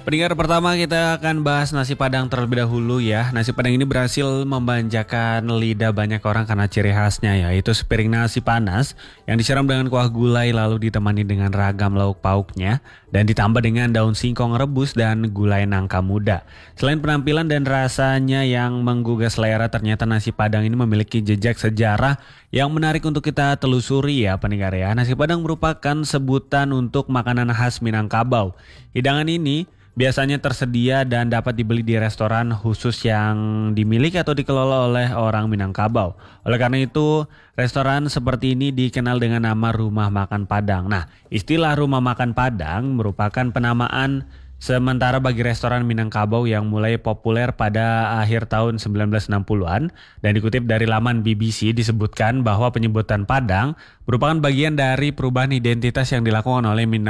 Pendengar pertama kita akan bahas nasi padang terlebih dahulu ya. Nasi padang ini berhasil memanjakan lidah banyak orang karena ciri khasnya yaitu sepiring nasi panas yang disiram dengan kuah gulai lalu ditemani dengan ragam lauk pauknya dan ditambah dengan daun singkong rebus dan gulai nangka muda. Selain penampilan dan rasanya yang menggugah selera, ternyata nasi padang ini memiliki jejak sejarah yang menarik untuk kita telusuri ya pendengar ya. Nasi padang merupakan sebutan untuk makanan khas Minangkabau. Hidangan ini biasanya tersedia dan dapat dibeli di restoran khusus yang dimiliki atau dikelola oleh orang Minangkabau. Oleh karena itu, restoran seperti ini dikenal dengan nama Rumah Makan Padang. Nah, istilah Rumah Makan Padang merupakan penamaan sementara bagi restoran Minangkabau yang mulai populer pada akhir tahun 1960-an dan dikutip dari laman BBC disebutkan bahwa penyebutan Padang merupakan bagian dari perubahan identitas yang dilakukan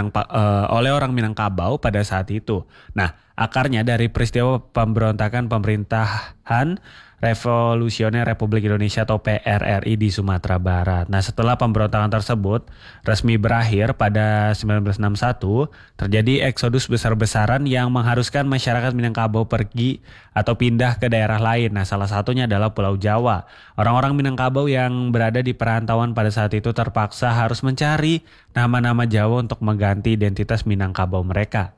oleh orang Minangkabau pada saat itu. Nah, akarnya dari peristiwa pemberontakan pemerintahan Revolusioner Republik Indonesia atau PRRI di Sumatera Barat. Nah, setelah pemberontakan tersebut resmi berakhir pada 1961, terjadi eksodus besar-besaran yang mengharuskan masyarakat Minangkabau pergi atau pindah ke daerah lain. Nah, salah satunya adalah Pulau Jawa. Orang-orang Minangkabau yang berada di perantauan pada saat itu terpaksa harus mencari nama-nama Jawa untuk mengganti identitas Minangkabau mereka.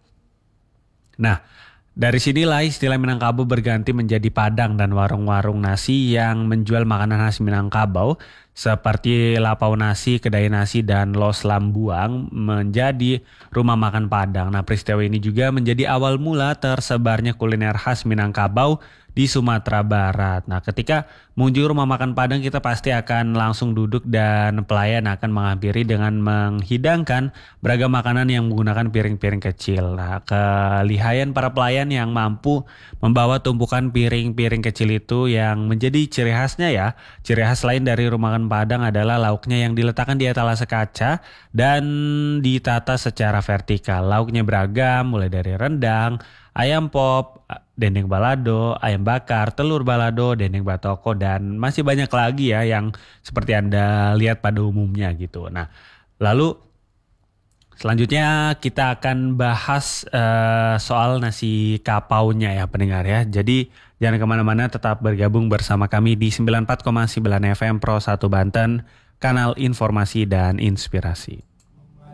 Nah, dari sinilah istilah Minangkabau berganti menjadi Padang dan warung-warung nasi yang menjual makanan khas Minangkabau seperti Lapau Nasi, Kedai Nasi, dan Los Lambuang menjadi Rumah Makan Padang. Nah, peristiwa ini juga menjadi awal mula tersebarnya kuliner khas Minangkabau di Sumatera Barat. Nah, ketika mengunjungi Rumah Makan Padang, kita pasti akan langsung duduk dan pelayan akan menghampiri dengan menghidangkan beragam makanan yang menggunakan piring-piring kecil. Nah, kelihayan para pelayan yang mampu membawa tumpukan piring-piring kecil itu yang menjadi ciri khasnya ya. Ciri khas lain dari Rumah Makan Padang adalah lauknya yang diletakkan di etalase kaca dan ditata secara vertikal. Lauknya beragam, mulai dari rendang, ayam pop, dendeng balado, ayam bakar, telur balado, dendeng batoko, dan masih banyak lagi ya yang seperti Anda lihat pada umumnya gitu. Nah, lalu selanjutnya kita akan bahas soal nasi kapaunya ya pendengar ya. Jadi jangan kemana-mana, tetap bergabung bersama kami di 94,9 FM Pro 1 Banten, kanal informasi dan inspirasi.